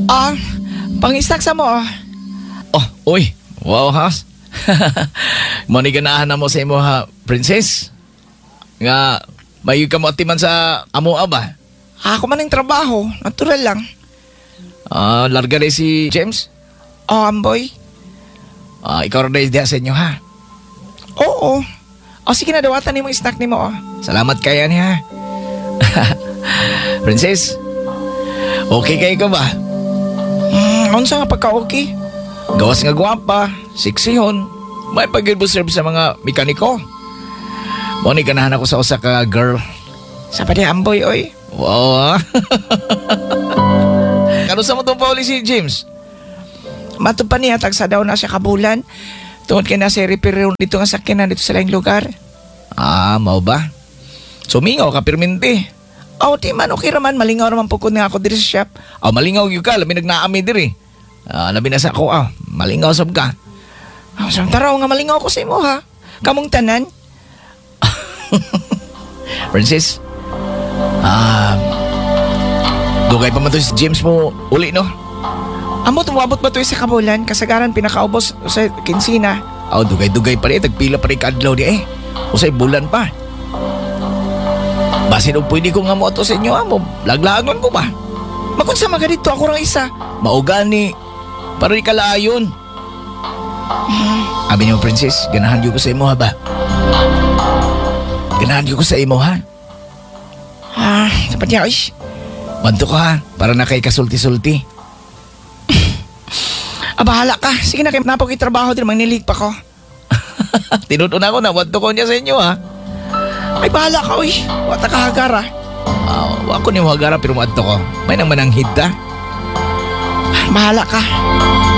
Ah, pang-stack sa mo ah. Oh, uy. Wow, has. Maniganahan na mo sa imo ha, princess. Nga, mayu ka mo atiman sa amo ba? Ako man ang trabaho, natural lang. Larga rin si James. Oh, amboy. Ikaw rin diya sa inyo ha. Oo. O sige na, dawatan ni mo stack ni mo ah. Salamat kaya niya. Princess, okay kayo ka ba? Unsa nga pagka-okay? Gawas nga gwapa, sexy hon. May pag-serve sa mga mekaniko. Moni ganahan ako sa usa ka girl. Sa pa di amboy, oy. Wow, Kano sa mo itong pauli si James? Matod pa niya, tagsa daw na siya kabulan. Tungod kay nasa repair dito nga sakyanan dito sa laing lugar. Mao ba? Sumingaw ka pirminti. Di man, okay raman. Malingaw naman po ko nga ako diri sa shop. Malingaw yung ka, labi nagnaami diri. Labi na sa ako, malingaw sab ka. Sang taraw nga malingaw ko sa imo ha. Kamong tanan. Princess, dugay pa man to si James mo uli, no? Amo tumabot ba to sa kabulan? Kasagaran pinakaubos sa kinsina. Dugay-dugay pa rin. Tagpila pa rin kadlaw di Usay bulan pa. Basin o pwede ko nga mo ato sa inyo, mo. Laglagon ko ba? Makunsa maga dito ako rang isa. Maugani. Para di kalaayon. Abi niyo, princess, ganahan ko sa imo ha ba? Ganahan ko sa imo ha? Sapat niya, oy. Banto ka ha, para na kay kasulti-sulti. Bahala ka. Sige na, kayo napakitrabaho din, magnilig pa ko. Tinutun ako na, banto ko niya sa inyo ha. Ay, bahala ka, oy. Wata ka hagara. Wako ni mo hagara pero maadto ko. May nang mananghid ta. Bahala ka.